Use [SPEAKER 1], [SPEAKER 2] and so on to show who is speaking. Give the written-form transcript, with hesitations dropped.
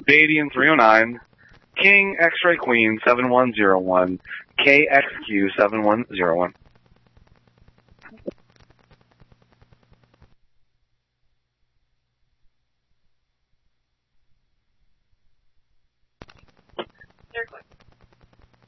[SPEAKER 1] Badian 309, King X-Ray Queen 7101, KXQ 7101.
[SPEAKER 2] Circling.